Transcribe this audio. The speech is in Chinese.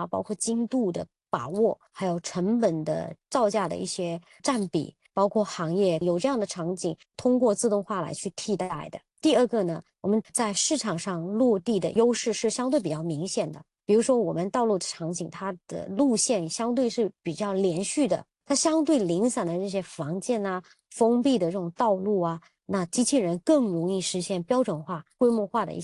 啊，包括精度的把握，还有成本的造价的一些占比，包括行业有这样的场景，通过自动化来去替代的。第二个呢，我们在市场上落地的优势是相对比较明显的。比如说我们道路的场景，它的路线相对是比较连续的，它相对零散的这些房建啊、封闭的这种道路啊，那机器人更容易实现标准化、规模化的一些